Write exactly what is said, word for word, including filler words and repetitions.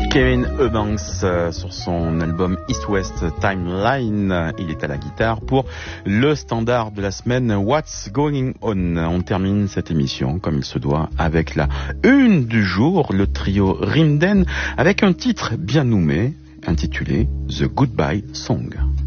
Kevin Eubanks euh, sur son album East West Timeline. Il est à la guitare pour le standard de la semaine What's Going On. On termine cette émission comme il se doit avec la une du jour, le trio Rimden avec un titre bien nommé intitulé The Goodbye Song.